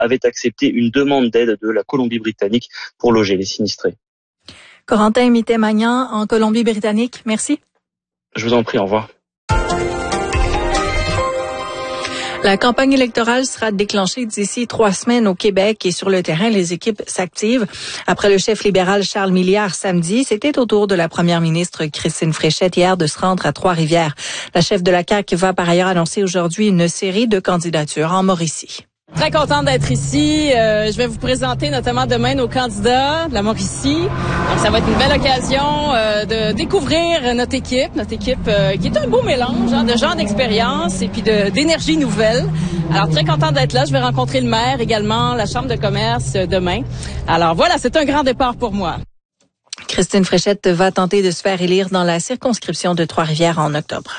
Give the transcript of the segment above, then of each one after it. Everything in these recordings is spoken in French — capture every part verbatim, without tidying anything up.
avait accepté une demande d'aide de la Colombie-Britannique pour loger les sinistrés. Corentin Mittet-Magnan en Colombie-Britannique, merci. Je vous en prie, au revoir. La campagne électorale sera déclenchée d'ici trois semaines au Québec et sur le terrain, les équipes s'activent. Après le chef libéral Charles Milliard samedi, c'était au tour de la première ministre Christine Fréchette hier de se rendre à Trois-Rivières. La chef de la C A Q va par ailleurs annoncer aujourd'hui une série de candidatures en Mauricie. Très contente d'être ici. Euh, je vais vous présenter notamment demain nos candidats de la Mauricie. Donc, ça va être une belle occasion euh, de découvrir notre équipe, notre équipe euh, qui est un beau mélange hein, de gens d'expérience et puis de, d'énergie nouvelle. Alors, très contente d'être là. Je vais rencontrer le maire également, la Chambre de commerce euh, demain. Alors, voilà, c'est un grand départ pour moi. Christine Fréchette va tenter de se faire élire dans la circonscription de Trois-Rivières en octobre.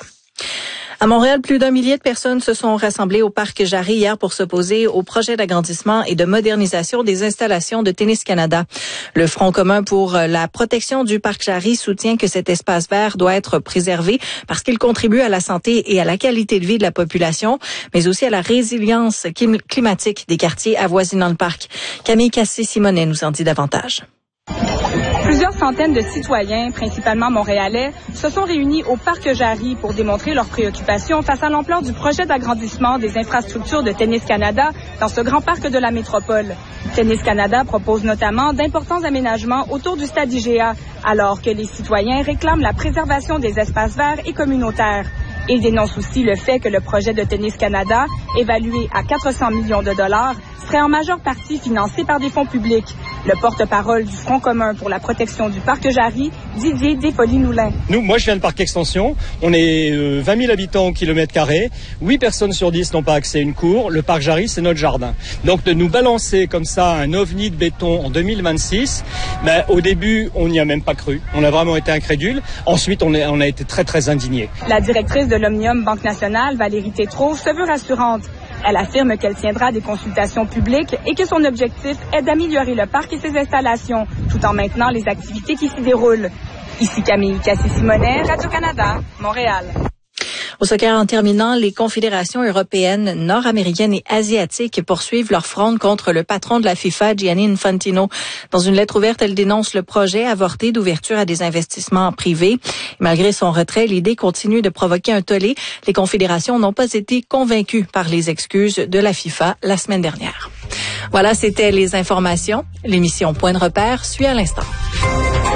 À Montréal, plus d'un millier de personnes se sont rassemblées au parc Jarry hier pour s'opposer au projet d'agrandissement et de modernisation des installations de Tennis Canada. Le Front commun pour la protection du parc Jarry soutient que cet espace vert doit être préservé parce qu'il contribue à la santé et à la qualité de vie de la population, mais aussi à la résilience climatique des quartiers avoisinant le parc. Camille Cassé-Simonet nous en dit davantage. Plusieurs centaines de citoyens, principalement montréalais, se sont réunis au parc Jarry pour démontrer leurs préoccupations face à l'ampleur du projet d'agrandissement des infrastructures de Tennis Canada dans ce grand parc de la métropole. Tennis Canada propose notamment d'importants aménagements autour du stade I G A, alors que les citoyens réclament la préservation des espaces verts et communautaires. Ils dénoncent aussi le fait que le projet de Tennis Canada, évalué à quatre cents millions de dollars, serait en majeure partie financé par des fonds publics. Le porte-parole du Front commun pour la protection du parc Jarry, Didier Desfolies-Noulin. Nous, moi, je viens de Parc Extension. On est euh, vingt mille habitants au kilomètre carré. huit personnes sur dix n'ont pas accès à une cour. Le parc Jarry, c'est notre jardin. Donc, de nous balancer comme ça un ovni de béton en deux mille vingt-six, ben, au début, on n'y a même pas cru. On a vraiment été incrédule. Ensuite, on, est, on a été très, très indignés. La directrice de l'Omnium Banque Nationale, Valérie Tétrault, se veut rassurante. Elle affirme qu'elle tiendra des consultations publiques et que son objectif est d'améliorer le parc et ses installations, tout en maintenant les activités qui s'y déroulent. Ici Camille Cassé-Simonet, Radio-Canada, Montréal. Au soccer, en terminant, les confédérations européennes, nord-américaines et asiatiques poursuivent leur fronde contre le patron de la FIFA, Gianni Infantino. Dans une lettre ouverte, elle dénonce le projet avorté d'ouverture à des investissements privés. Malgré son retrait, l'idée continue de provoquer un tollé. Les confédérations n'ont pas été convaincues par les excuses de la FIFA la semaine dernière. Voilà, c'était les informations. L'émission Point de repère suit à l'instant.